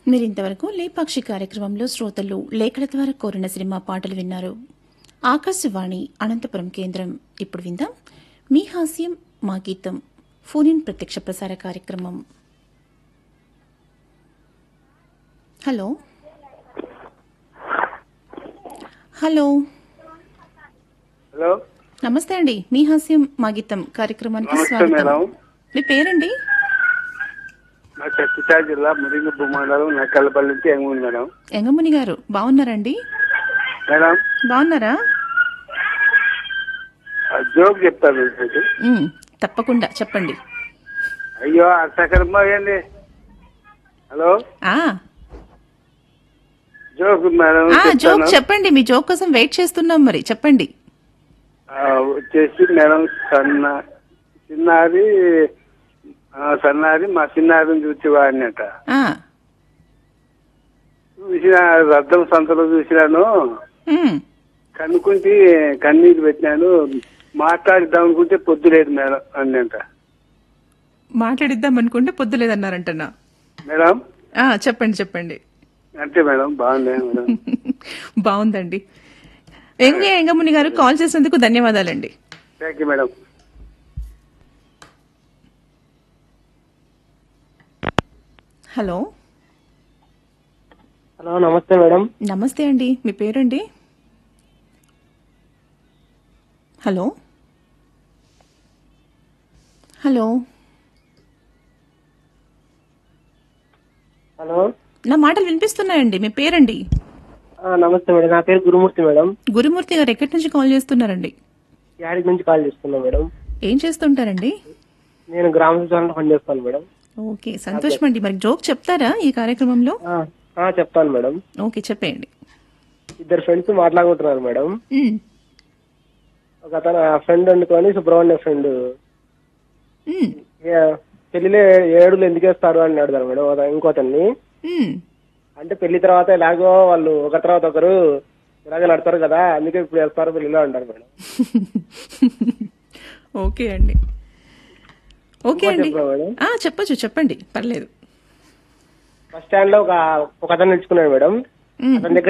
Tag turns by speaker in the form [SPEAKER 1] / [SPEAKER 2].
[SPEAKER 1] మీరింతవరకు లేపాక్షి కార్యక్రమంలో శ్రోతలు లేఖల ద్వారా కోరిన సినిమా పాటలు విన్నారు. ఆకాశవాణి అనంతపురం కేంద్రం. ఇప్పుడు విందాం మీ హాస్యం మా గీతం ఫోన్ ఇన్ ప్రత్యక్ష ప్రసార కార్యక్రమం. హలో హలో
[SPEAKER 2] హలో,
[SPEAKER 1] నమస్తే అండి. మీ హాస్యం మా గీతం కార్యక్రమానికి
[SPEAKER 2] నమస్తే
[SPEAKER 1] స్వాగతం.
[SPEAKER 2] మేడం.
[SPEAKER 1] మీ పేరండి?
[SPEAKER 2] నా చిత్తూరు జిల్లా మురింగపు మండలం నక్కలపల్లి నుంచి ఎంగుంది మేడం.
[SPEAKER 1] ఎంగముని గారు బాగున్నారండి?
[SPEAKER 2] మేడం,
[SPEAKER 1] బాగున్నారా?
[SPEAKER 2] జోక్ చెప్తాను మీకు.
[SPEAKER 1] తప్పకుండా చెప్పండి.
[SPEAKER 2] అయ్యో అర్థకర్మ ఏంది. హలో,
[SPEAKER 1] ఆ
[SPEAKER 2] జోక్ మేడం
[SPEAKER 1] జోక్
[SPEAKER 2] చెప్తాను.
[SPEAKER 1] చెప్పండి. మీ జోక్ కోసం వెయిట్ చేస్తున్నాం. మరి చెప్పండి.
[SPEAKER 2] వచ్చేసి మేడం, సన్నారి మా చిన్నారిని చూసి వాడినట.
[SPEAKER 1] ఆ
[SPEAKER 2] చూసిన రద్దం సంతలో చూసినాను,
[SPEAKER 1] ఉమ్,
[SPEAKER 2] కనుక్కుంటే కన్నీరు పెట్టినాను, మాట్లాడిద్దాం అనుకుంటే పొద్దు లేదు మేడం అన్నట.
[SPEAKER 1] మాట్లాడిద్దాం అనుకుంటే పొద్దులేదన్నారంటనా?
[SPEAKER 2] మేడం
[SPEAKER 1] చెప్పండి చెప్పండి.
[SPEAKER 2] అంతే మేడం. బాగుంది మేడం.
[SPEAKER 1] బాగుందండి. ఎంగముని గారు కాల్ చేసినందుకు ధన్యవాదాలండి.
[SPEAKER 2] Thank you madam.
[SPEAKER 1] Hello
[SPEAKER 3] hello, నమస్తే మేడం.
[SPEAKER 1] నమస్తే అండి. మీ పేరండి? హలో హలో
[SPEAKER 3] హలో,
[SPEAKER 1] నా మాటలు వినిపిస్తున్నాయండి. మీ పేరండి?
[SPEAKER 3] నమస్తే మేడం. నా పేరు గురుమూర్తి మేడం.
[SPEAKER 1] గురుమూర్తి గారు ఎక్కడి నుంచి కాల్ చేస్తున్నారండి?
[SPEAKER 3] యాడికి నుంచి కాల్ చేస్తున్నా మేడం.
[SPEAKER 1] ఏం చేస్తుంటారండి?
[SPEAKER 3] నేను గ్రామ సచివాలయంలో పనిచేస్తాను మేడం.
[SPEAKER 1] ఓకే, సంతోషం అండి. మరి జోక్ చెప్తారా ఈ కార్యక్రమంలో?
[SPEAKER 3] చెప్తాను మేడం.
[SPEAKER 1] ఓకే, చెప్పేయండి.
[SPEAKER 3] ఇద్దరు ఫ్రెండ్స్ మాట్లాడుకుంటున్నారు మేడం.
[SPEAKER 1] ఉమ్,
[SPEAKER 3] ఒక అతను ఫ్రెండ్ అనుకొని సుబ్రహ్మణ్య ఫ్రెండ్
[SPEAKER 1] ఉమ్,
[SPEAKER 3] పెళ్లిలో ఏడులు ఎందుకు వేస్తారు అని అడుగుతారు మేడం ఇంకోతన్ని.
[SPEAKER 1] ఉమ్.
[SPEAKER 3] అంటే పెళ్లి తర్వాత ఎలాగో వాళ్ళు ఒకరి తర్వాత ఒకరు ఇలాగే నడతారు కదా, అందుకే ఇప్పుడు వేస్తారు పెళ్లిలో అంటారు మేడం.
[SPEAKER 1] ఓకే అండి. ఓకే అండి.
[SPEAKER 3] చెప్పరా మేడం?
[SPEAKER 1] చెప్పచ్చు, చెప్పండి, పర్లేదు.
[SPEAKER 3] బస్ స్టాండ్ లో ఒక అతను నిలుచుకున్నాడు మేడం.
[SPEAKER 1] ఉమ్.
[SPEAKER 3] అతని దగ్గర